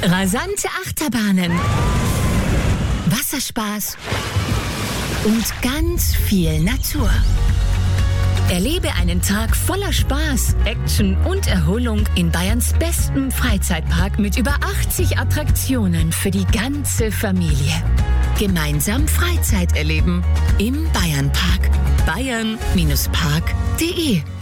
Rasante Achterbahnen, Wasserspaß und ganz viel Natur. Erlebe einen Tag voller Spaß, Action und Erholung in Bayerns bestem Freizeitpark mit über 80 Attraktionen für die ganze Familie. Gemeinsam Freizeit erleben im Bayernpark. bayern-park.de